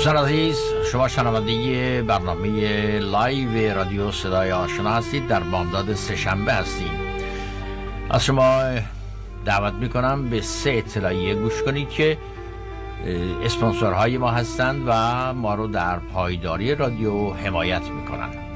دوستان عزیز، شما شنونده برنامه لایو رادیو صدای آشنا هستید. در بامداد سه‌شنبه هستیم. از شما دعوت میکنم به 3 اطلاعیه گوش کنید که اسپانسرهای ما هستند و ما رو در پایداری رادیو حمایت میکنند.